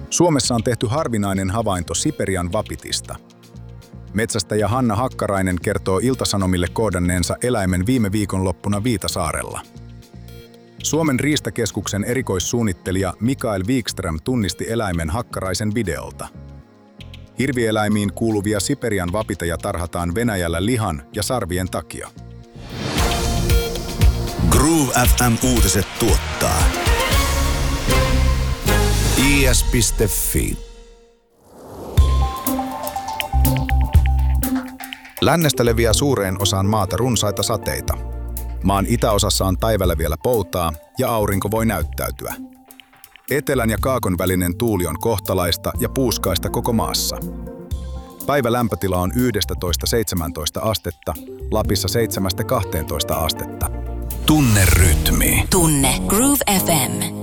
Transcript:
Suomessa on tehty harvinainen havainto Siperian vapitista. Metsästäjä Hanna Hakkarainen kertoo Ilta-Sanomille kohdanneensa eläimen viime viikonloppuna Viitasaarella. Suomen riistakeskuksen erikoissuunnittelija Mikael Wikström tunnisti eläimen Hakkaraisen videolta. Hirvieläimiin kuuluvia Siperian vapiteja tarhataan Venäjällä lihan ja sarvien takia. Groove FM uutiset tuottaa is.fi. Lännestä leviää suureen osaan maata runsaita sateita. Maan itäosassa on päivällä vielä poutaa ja aurinko voi näyttäytyä. Etelän ja kaakon välinen tuuli on kohtalaista ja puuskaista koko maassa. Päivä lämpötila on 11–17 astetta, Lapissa 7–12 astetta. Tunne rytmi. Tunne Groove FM.